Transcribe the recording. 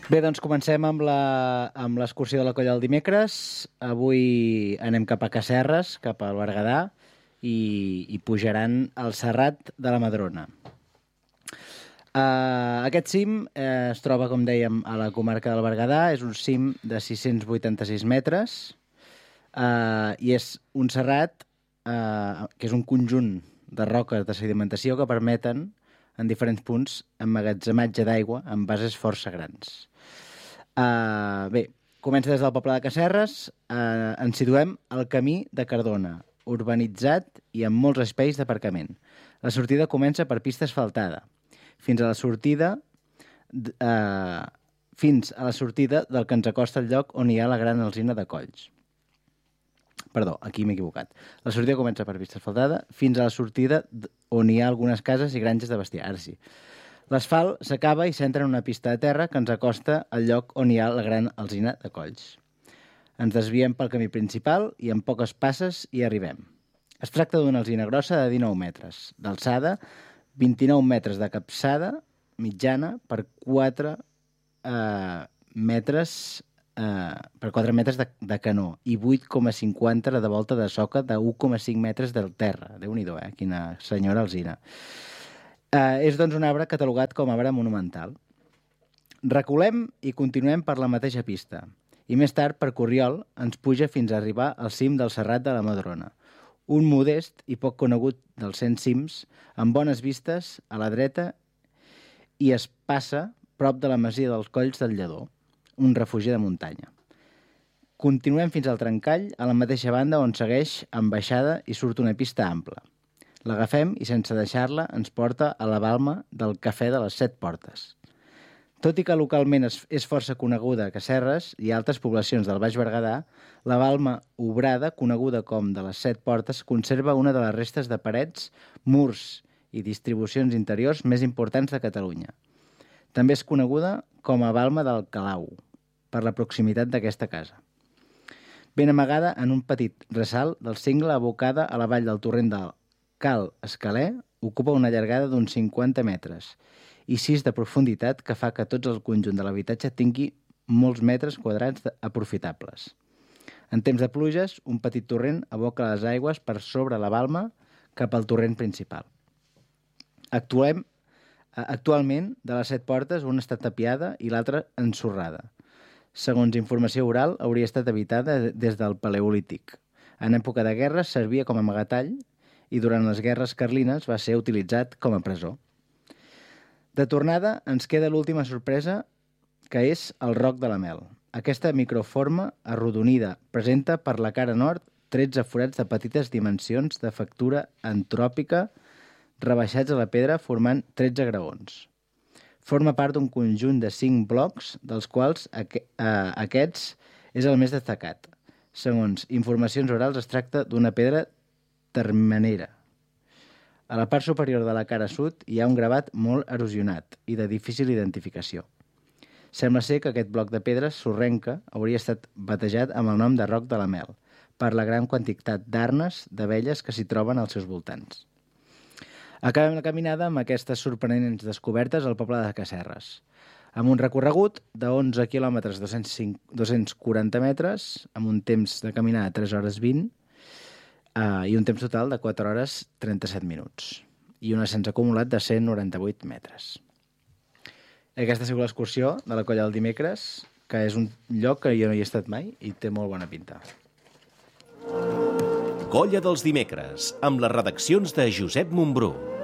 Bé, doncs comencem amb l'excursió de la Colla del dimecres. Avui anem cap a Casserres, cap al Berguedà, i pujaran al Serrat de la Madrona. Aquest cim es troba, com dèiem, a la comarca del Berguedà. És un cim de 686 metres i és un serrat que és un conjunt de roques de sedimentació que permeten, en diferents punts, emmagatzematge d'aigua en bases força grans. Bé, comença des del poble de Casserres. Ens situem al camí de Cardona, urbanitzat i amb molts espais d'aparcament. La sortida comença per pista asfaltada, fins a la sortida del que ens acosta al lloc on hi ha la gran alzina de Colls. Perdó, aquí m'he equivocat. La sortida comença per pista asfaltada fins a la sortida on hi ha algunes cases i granges de bestiar. Ara sí. L'asfalt s'acaba i s'entra en una pista de terra que ens acosta al lloc on hi ha la gran alzina de Colls. Ens desviem pel camí principal i en poques passes hi arribem. Es tracta d'una alzina grossa de 19 metres d'alçada, 29 metres de capçada mitjana per 4 metres de canó i 8,50 de volta de soca de 1,5 metres del terra. Déu-n'hi-do, quina senyora alzina. És, doncs, un arbre catalogat com a arbre monumental. Reculem i continuem per la mateixa pista. I més tard, per Corriol, ens puja fins a arribar al cim del Serrat de la Madrona, un modest i poc conegut dels 100 cims, amb bones vistes a la dreta, i es passa prop de la masia dels Colls del Lledó, un refugi de muntanya. Continuem fins al Trencall, a la mateixa banda on segueix amb baixada i surt una pista ampla. L'agafem i, sense deixar-la, ens porta a la balma del Cafè de les 7 Portes. Tot i que localment és força coneguda a Casserres i altres poblacions del Baix Berguedà, la balma obrada, coneguda com de les 7 Portes, conserva una de les restes de parets, murs i distribucions interiors més importants de Catalunya. També és coneguda com a balma del Calau, per la proximitat d'aquesta casa. Ben amagada en un petit ressalt del cingle abocada a la vall del torrent del Cal Escaler, ocupa una llargada d'uns 50 metres i 6 de profunditat, que fa que tot el conjunt de l'habitatge tingui molts metres quadrats aprofitables. En temps de pluges, un petit torrent aboca les aigües per sobre la balma cap al torrent principal. Actualment, de les 7 portes, una està tapiada i l'altra ensorrada. Segons informació oral, hauria estat habitada des del Paleolític. En època de guerra servia com a amagatall i durant les guerres carlines va ser utilitzat com a presó. De tornada, ens queda l'última sorpresa, que és el Roc de la Mel. Aquesta microforma arrodonida presenta per la cara nord 13 forats de petites dimensions de factura antròpica rebaixats a la pedra formant 13 graons. Forma part d'un conjunt de 5 blocs, dels quals aquests és el més destacat. Segons informacions orals, es tracta d'una pedra termenera. A la part superior de la cara sud hi ha un gravat molt erosionat i de difícil identificació. Sembla ser que aquest bloc de pedra sorrenca hauria estat batejat amb el nom de Roc de la Mel, per la gran quantitat d'arnes d'abelles que s'hi troben als seus voltants. Acabem la caminada amb aquestes sorprenents descobertes al poble de Casserres, amb un recorregut de 11 quilòmetres 240 metres, amb un temps de caminada de 3 hores 20 i un temps total de 4 hores 37 minuts i un ascens acumulat de 198 metres. Aquesta ha sigut l'excursió de la Colla del dimecres, que és un lloc que jo no hi he estat mai i té molt bona pinta. Colla dels dimecres, amb les redaccions de Josep Montbrú.